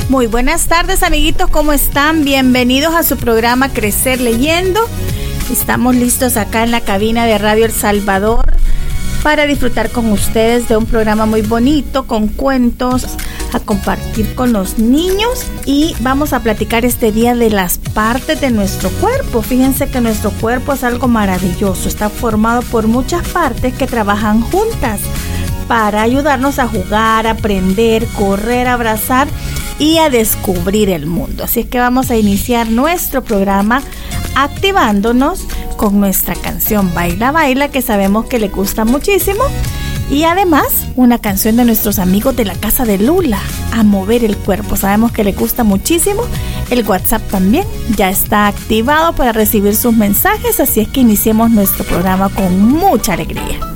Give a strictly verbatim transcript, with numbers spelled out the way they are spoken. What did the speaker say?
Muy buenas tardes, amiguitos, ¿cómo están? Bienvenidos a su programa Crecer Leyendo. Estamos listos acá en la cabina de Radio El Salvador para disfrutar con ustedes de un programa muy bonito, con cuentos, a compartir con los niños, y vamos a platicar este día de las partes de nuestro cuerpo. Fíjense que nuestro cuerpo es algo maravilloso, está formado por muchas partes que trabajan juntas para ayudarnos a jugar, aprender, correr, abrazar y a descubrir el mundo. Así es que vamos a iniciar nuestro programa activándonos con nuestra canción Baila Baila, que sabemos que le gusta muchísimo, y además una canción de nuestros amigos de la casa de Lula, A Mover el Cuerpo. Sabemos que le gusta muchísimo. El WhatsApp también ya está activado para recibir sus mensajes, así es que iniciemos nuestro programa con mucha alegría.